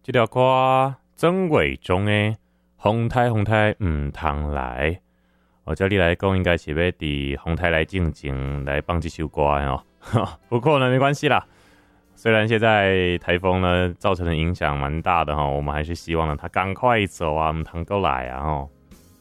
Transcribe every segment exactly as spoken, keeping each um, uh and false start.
这条歌曾伟忠的风台风台唔通来，我照你来讲，应该是要伫风台来静静来放这首歌哦。不过呢，没关系啦。虽然现在台风呢造成的影响蛮大的哈，我们还是希望呢它赶快走啊，唔通够来啊吼。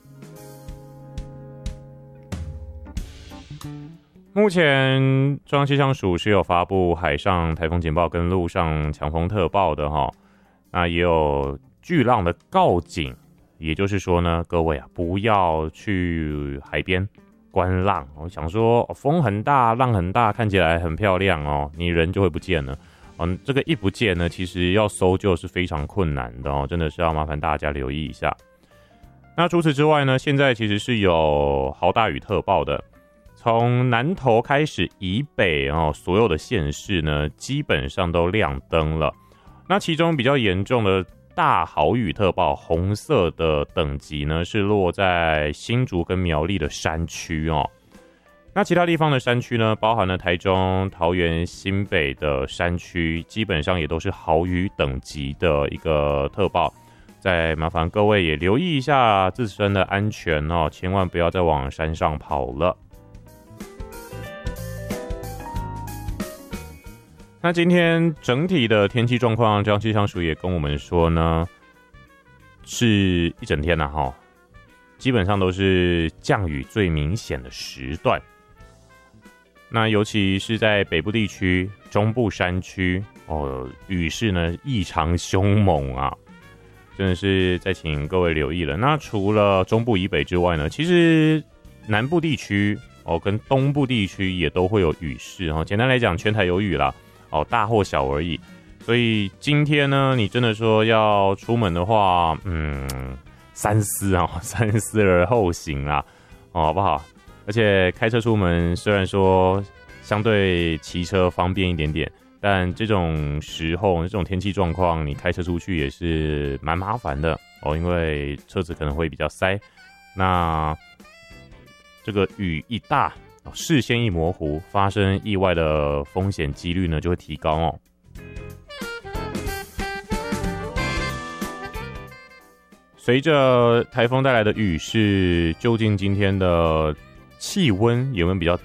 目前中央气象署是有发布海上台风警报跟陆上强风特报的哈，那也有巨浪的告警，也就是说呢，各位啊不要去海边观浪。我想说风很大，浪很大，看起来很漂亮哦，你人就会不见了。嗯，这个一不见呢，其实要搜救是非常困难的哦，真的是要麻烦大家留意一下。那除此之外呢，现在其实是有豪大雨特报的。从南投开始以北哦，所有的县市呢，基本上都亮灯了。那其中比较严重的大豪雨特报，红色的等级呢，是落在新竹跟苗栗的山区哦。那其他地方的山区呢，包含了台中、桃园、新北的山区，基本上也都是豪雨等级的一个特报。再麻烦各位也留意一下自身的安全哦，千万不要再往山上跑了。那今天整体的天气状况，中央气象署也跟我们说呢，是一整天呐、啊、基本上都是降雨最明显的时段。那尤其是在北部地区、中部山区哦，雨势呢异常凶猛啊，真的是再请各位留意了。那除了中部以北之外呢，其实南部地区哦跟东部地区也都会有雨势哦。简单来讲，全台有雨啦。哦，大或小而已，所以今天呢，你真的说要出门的话，嗯，三思啊、哦，三思而后行啦，哦，好不好？而且开车出门，虽然说相对骑车方便一点点，但这种时候，这种天气状况，你开车出去也是蛮麻烦的哦，因为车子可能会比较塞。那这个雨一大，视线一模糊，发生意外的风险几率呢就会提高哦。随着台风带来的雨势，究竟今天的气温有没有比较